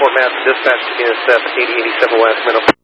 Fort Madison, dispatch to Unit 7, 8087 West, Minnesota.